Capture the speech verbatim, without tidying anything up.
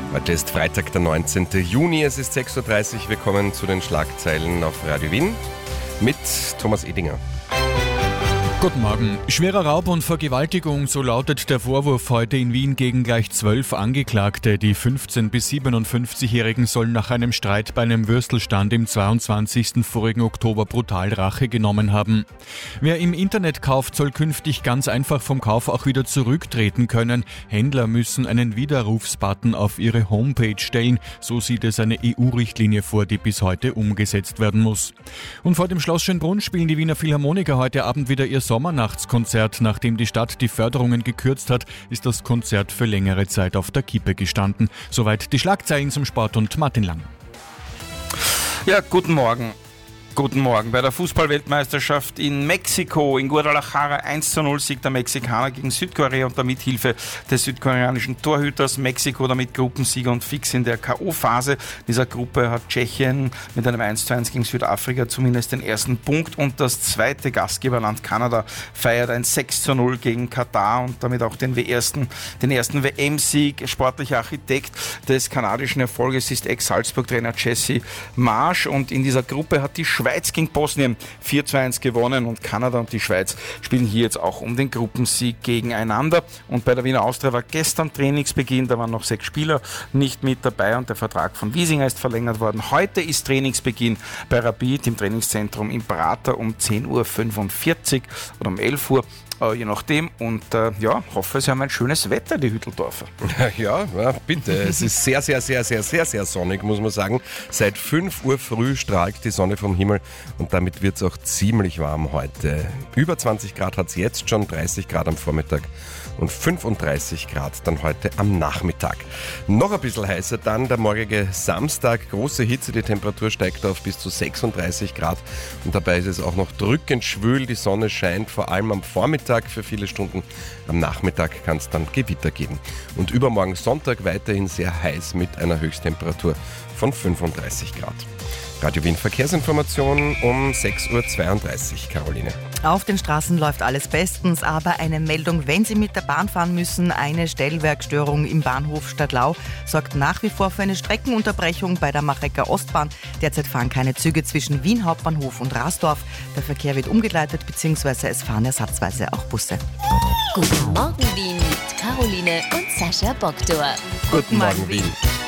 Heute ist Freitag, der neunzehnten Juni, es ist sechs Uhr dreißig. Willkommen zu den Schlagzeilen auf Radio Wien mit Thomas Edinger. Guten Morgen. Schwerer Raub und Vergewaltigung, so lautet der Vorwurf heute in Wien gegen gleich zwölf Angeklagte. Die fünfzehn- bis siebenundfünfzigjährigen sollen nach einem Streit bei einem Würstelstand im zweiundzwanzigsten vorigen Oktober brutal Rache genommen haben. Wer im Internet kauft, soll künftig ganz einfach vom Kauf auch wieder zurücktreten können. Händler müssen einen Widerrufsbutton auf ihre Homepage stellen. So sieht es eine E U-Richtlinie vor, die bis heute umgesetzt werden muss. Und vor dem Schloss Schönbrunn spielen die Wiener Philharmoniker heute Abend wieder ihr Sommernachtskonzert. Nachdem die Stadt die Förderungen gekürzt hat, ist das Konzert für längere Zeit auf der Kippe gestanden. Soweit die Schlagzeilen zum Sport und Martin Lang. Ja, guten Morgen. Guten Morgen. Bei der Fußball-Weltmeisterschaft in Mexiko, in Guadalajara, eins zu null siegt der Mexikaner gegen Südkorea unter Mithilfe des südkoreanischen Torhüters. Mexiko damit Gruppensieger und fix in der K O-Phase. In dieser Gruppe hat Tschechien mit einem eins zu eins gegen Südafrika zumindest den ersten Punkt und das zweite Gastgeberland Kanada feiert ein sechs zu null gegen Katar und damit auch den ersten, den ersten W M-Sieg. Sportlicher Architekt des kanadischen Erfolges ist Ex-Salzburg-Trainer Jesse Marsch und in dieser Gruppe hat die Schweiz gegen Bosnien vier zu eins gewonnen und Kanada und die Schweiz spielen hier jetzt auch um den Gruppensieg gegeneinander. Und bei der Wiener Austria war gestern Trainingsbeginn, da waren noch sechs Spieler nicht mit dabei und der Vertrag von Wiesinger ist verlängert worden. Heute ist Trainingsbeginn bei Rapid im Trainingszentrum in Prater um zehn Uhr fünfundvierzig oder um elf Uhr. Uh, je nachdem. Und uh, ja, hoffe, Sie haben ein schönes Wetter, die Hütteldorfer. Ja, ja, bitte. Es ist sehr, sehr, sehr, sehr, sehr, sehr sonnig, muss man sagen. Seit fünf Uhr früh strahlt die Sonne vom Himmel und damit wird es auch ziemlich warm heute. Über zwanzig Grad hat es jetzt schon, dreißig Grad am Vormittag und fünfunddreißig Grad dann heute am Nachmittag. Noch ein bisschen heißer dann der morgige Samstag. Große Hitze, die Temperatur steigt auf bis zu sechsunddreißig Grad und dabei ist es auch noch drückend schwül. Die Sonne scheint vor allem am Vormittag für viele Stunden. Am Nachmittag kann es dann Gewitter geben. Und übermorgen Sonntag weiterhin sehr heiß mit einer Höchsttemperatur von fünfunddreißig Grad. Radio Wien Verkehrsinformation um sechs Uhr zweiunddreißig. Caroline. Auf den Straßen läuft alles bestens, aber eine Meldung, wenn Sie mit der Bahn fahren müssen. Eine Stellwerkstörung im Bahnhof Stadlau sorgt nach wie vor für eine Streckenunterbrechung bei der Machecker Ostbahn. Derzeit fahren keine Züge zwischen Wien Hauptbahnhof und Rasdorf. Der Verkehr wird umgeleitet bzw. es fahren ersatzweise auch Busse. Guten Morgen Wien mit Caroline und Sascha Bogdor. Guten Morgen Wien.